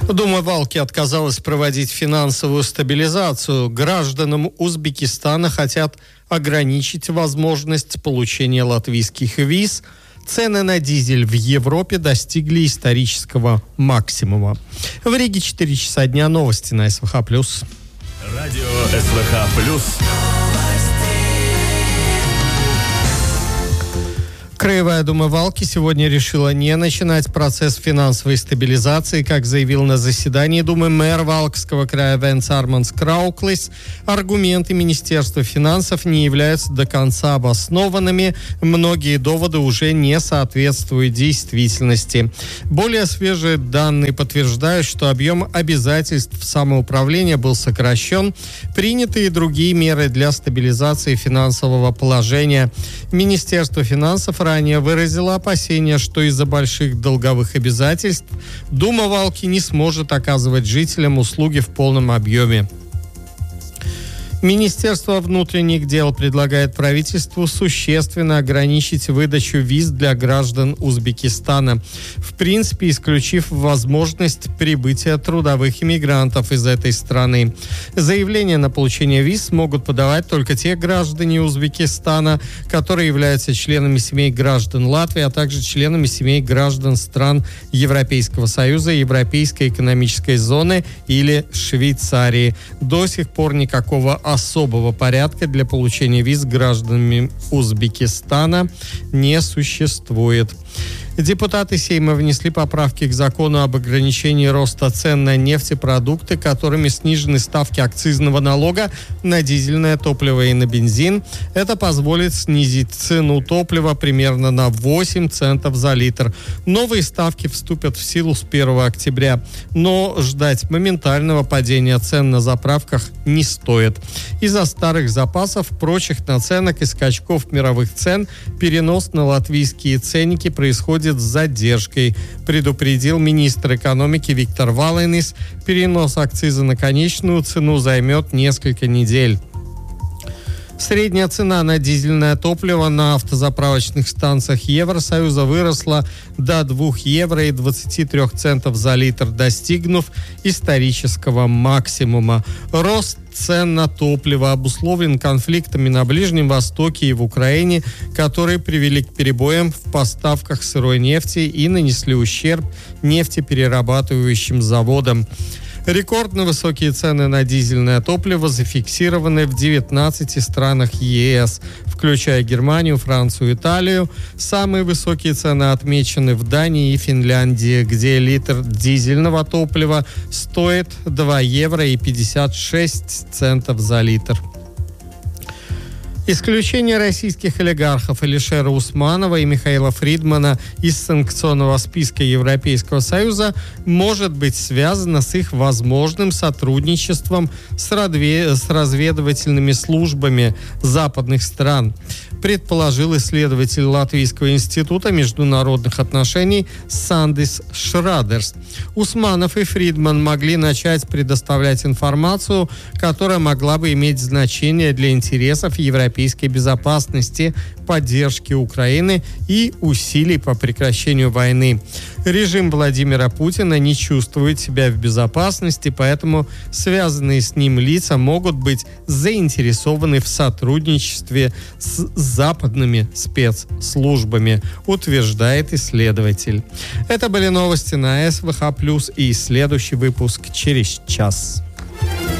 Дума Валки отказалась проводить финансовую стабилизацию. Гражданам Узбекистана хотят ограничить возможность получения латвийских виз. Цены на дизель в Европе достигли исторического максимума. В Риге 4 часа дня. Новости на СВХ+. Радио СВХ+. Краевая дума Валки сегодня решила не начинать процесс финансовой стабилизации, как заявил на заседании Думы мэр Валкского края Венс Арманс Крауклис. Аргументы Министерства финансов не являются до конца обоснованными. Многие доводы уже не соответствуют действительности. Более свежие данные подтверждают, что объем обязательств самоуправления был сокращен. Приняты и другие меры для стабилизации финансового положения. Министерство финансов ранее выразила опасения, что из-за больших долговых обязательств Дума Валки не сможет оказывать жителям услуги в полном объеме. Министерство внутренних дел предлагает правительству существенно ограничить выдачу виз для граждан Узбекистана, в принципе исключив возможность прибытия трудовых иммигрантов из этой страны. Заявления на получение виз могут подавать только те граждане Узбекистана, которые являются членами семей граждан Латвии, а также членами семей граждан стран Европейского Союза, Европейской экономической зоны или Швейцарии. До сих пор никакого особого порядка для получения виз гражданами Узбекистана не существует. Депутаты Сейма внесли поправки к закону об ограничении роста цен на нефтепродукты, которыми снижены ставки акцизного налога на дизельное топливо и на бензин. Это позволит снизить цену топлива примерно на 8 центов за литр. Новые ставки вступят в силу с 1 октября, но ждать моментального падения цен на заправках не стоит. Из-за старых запасов, прочих наценок и скачков мировых цен перенос на латвийские ценники происходит с задержкой, предупредил министр экономики Виктор Валенис. Перенос акциза на конечную цену займет несколько недель. Средняя цена на дизельное топливо на автозаправочных станциях Евросоюза выросла до 2 евро и 23 центов за литр, достигнув исторического максимума. Рост цен на топливо обусловлен конфликтами на Ближнем Востоке и в Украине, которые привели к перебоям в поставках сырой нефти и нанесли ущерб нефтеперерабатывающим заводам. Рекордно высокие цены на дизельное топливо зафиксированы в 19 странах ЕС, включая Германию, Францию, Италию. Самые высокие цены отмечены в Дании и Финляндии, где литр дизельного топлива стоит 2 евро и 56 центов за литр. Исключение российских олигархов Алишера Усманова и Михаила Фридмана из санкционного списка Европейского Союза может быть связано с их возможным сотрудничеством с разведывательными службами западных стран, предположил исследователь Латвийского института международных отношений Сандис Шрадерс. Усманов и Фридман могли начать предоставлять информацию, которая могла бы иметь значение для интересов европейской безопасности, поддержки Украины и усилий по прекращению войны. Режим Владимира Путина не чувствует себя в безопасности, поэтому связанные с ним лица могут быть заинтересованы в сотрудничестве с западными спецслужбами, утверждает исследователь. Это были новости на СВХ+, и следующий выпуск через час.